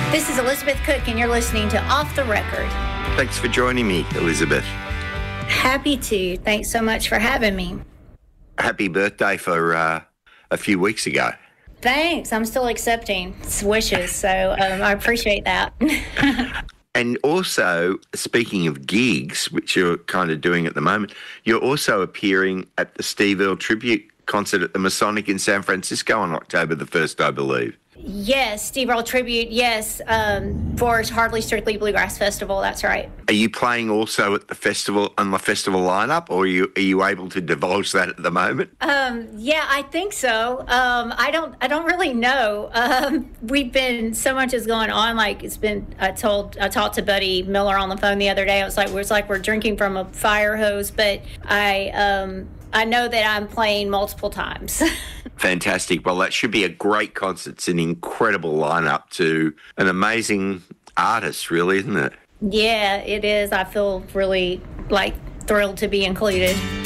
This is Elizabeth Cook, and you're listening to Off the Record. Thanks for joining me, Elizabeth. Happy to. Thanks so much for having me. Happy birthday for a few weeks ago. Thanks. I'm still accepting wishes, so I appreciate that. And also, speaking of gigs, which you're kind of doing at the moment, you're also appearing at the Steve Earle Tribute concert at the Masonic in San Francisco on October the 1st, I believe. Yes, Steve Earle Tribute, yes, for Hardly Strictly Bluegrass Festival, that's right. Are you playing also at the festival, on the festival lineup, or are you able to divulge that at the moment? Yeah, I think so. I don't really know. We've been, so much is going on. Like, it's been, I talked to Buddy Miller on the phone the other day. It was like we're drinking from a fire hose, but I know that I'm playing multiple times. Fantastic. Well, that should be a great concert. It's an incredible lineup to an amazing artist, really, isn't it? Yeah, it is. I feel really, thrilled to be included.